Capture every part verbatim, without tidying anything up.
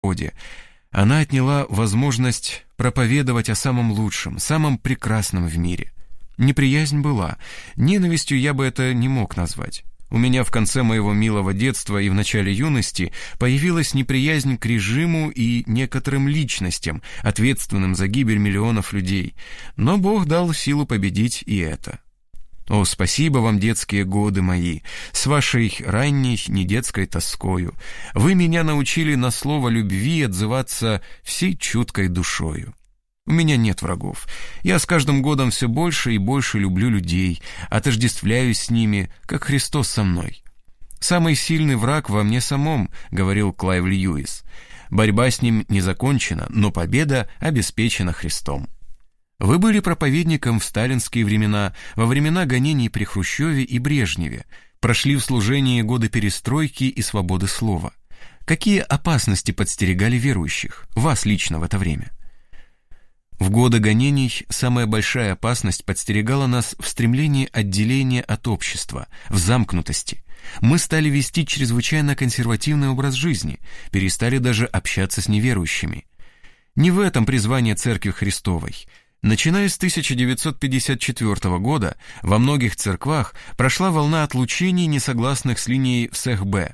народе. Она отняла возможность проповедовать о самом лучшем, самом прекрасном в мире. Неприязнь была, ненавистью я бы это не мог назвать. У меня в конце моего милого детства и в начале юности появилась неприязнь к режиму и некоторым личностям, ответственным за гибель миллионов людей. Но Бог дал силу победить и это. О, спасибо вам, детские годы мои, с вашей ранней недетской тоскою. Вы меня научили на слово любви отзываться всей чуткой душою. У меня нет врагов. Я с каждым годом все больше и больше люблю людей, отождествляюсь с ними, как Христос со мной. «Самый сильный враг во мне самом», — говорил Клайв Льюис. «Борьба с ним не закончена, но победа обеспечена Христом». Вы были проповедником в сталинские времена, во времена гонений при Хрущеве и Брежневе, прошли в служении годы перестройки и свободы слова. Какие опасности подстерегали верующих, вас лично в это время? В годы гонений самая большая опасность подстерегала нас в стремлении отделения от общества, в замкнутости. Мы стали вести чрезвычайно консервативный образ жизни, перестали даже общаться с неверующими. Не в этом призвание Церкви Христовой. Начиная с тысяча девятьсот пятьдесят четвёртого года во многих церквах прошла волна отлучений, несогласных с линией ВСХБ.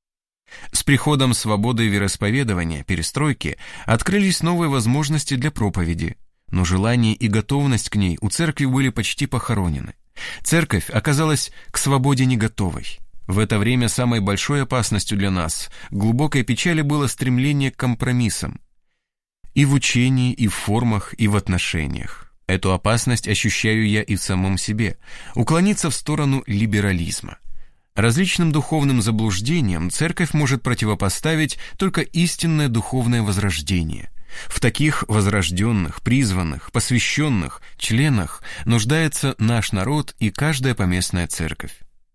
С приходом свободы вероисповедания, перестройки, открылись новые возможности для проповеди, но желание и готовность к ней у церкви были почти похоронены. Церковь оказалась к свободе не готовой. В это время самой большой опасностью для нас, глубокой печали, было стремление к компромиссам. И в учении, и в формах, и в отношениях. Эту опасность ощущаю я и в самом себе. Уклониться в сторону либерализма. Различным духовным заблуждениям церковь может противопоставить только истинное духовное возрождение. В таких возрожденных, призванных, посвященных членах нуждается наш народ и каждая поместная церковь.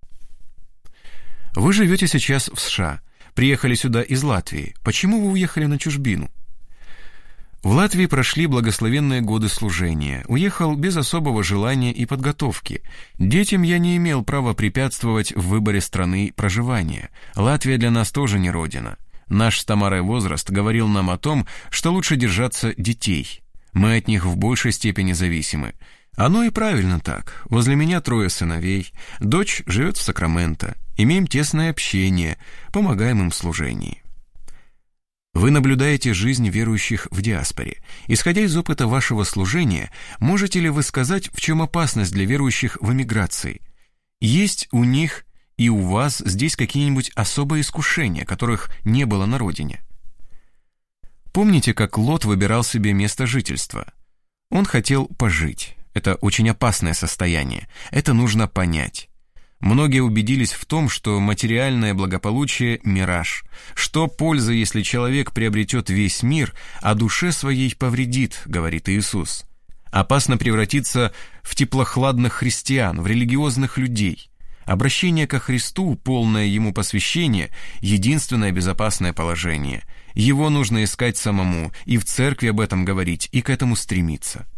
Вы живете сейчас в США, приехали сюда из Латвии. Почему вы уехали на чужбину? В Латвии прошли благословенные годы служения. Уехал без особого желания и подготовки. Детям я не имел права препятствовать в выборе страны проживания. Латвия для нас тоже не родина. Наш с Тамарой возраст говорил нам о том, что лучше держаться детей. Мы от них в большей степени зависимы. Оно и правильно так. Возле меня трое сыновей. Дочь живет в Сакраменто. Имеем тесное общение, помогаем им в служении. Вы наблюдаете жизнь верующих в диаспоре. Исходя из опыта вашего служения, можете ли вы сказать, в чем опасность для верующих в эмиграции? Есть у них и у вас здесь какие-нибудь особые искушения, которых не было на родине? Помните, как Лот выбирал себе место жительства? Он хотел пожить. Это очень опасное состояние. Это нужно понять. Многие убедились в том, что материальное благополучие – мираж. Что польза, если человек приобретет весь мир, а душе своей повредит, говорит Иисус. Опасно превратиться в теплохладных христиан, в религиозных людей. Обращение ко Христу, полное Ему посвящение – единственное безопасное положение. Его нужно искать самому, и в церкви об этом говорить, и к этому стремиться.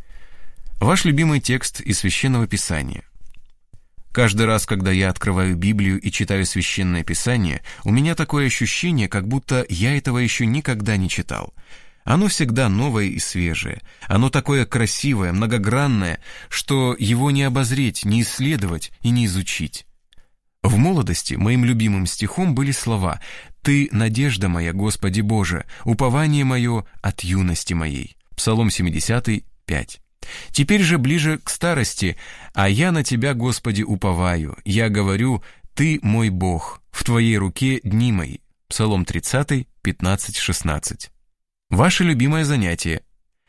Ваш любимый текст из Священного Писания. Каждый раз, когда я открываю Библию и читаю Священное Писание, у меня такое ощущение, как будто я этого еще никогда не читал. Оно всегда новое и свежее. Оно такое красивое, многогранное, что его не обозреть, не исследовать и не изучить. В молодости моим любимым стихом были слова «Ты, надежда моя, Господи Боже, упование мое от юности моей». Псалом семидесятый, пять. Теперь же ближе к старости, а я на Тебя, Господи, уповаю. Я говорю, Ты мой Бог, в Твоей руке дни мои. Псалом тридцатый, пятнадцать, шестнадцать. Ваше любимое занятие.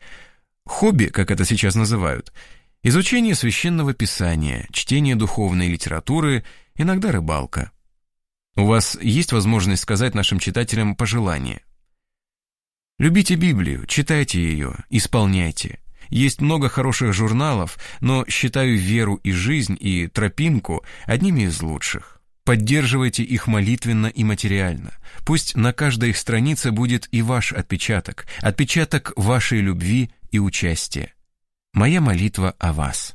Хобби, как это сейчас называют. Изучение Священного Писания, чтение духовной литературы, иногда рыбалка. У вас есть возможность сказать нашим читателям пожелания. Любите Библию, читайте ее, исполняйте. Есть много хороших журналов, но считаю «Веру и жизнь» и «Тропинку» одними из лучших. Поддерживайте их молитвенно и материально. Пусть на каждой их странице будет и ваш отпечаток, отпечаток вашей любви и участия. Моя молитва о вас.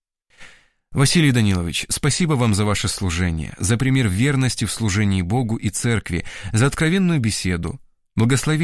Василий Данилович, спасибо вам за ваше служение, за пример верности в служении Богу и Церкви, за откровенную беседу. Благословение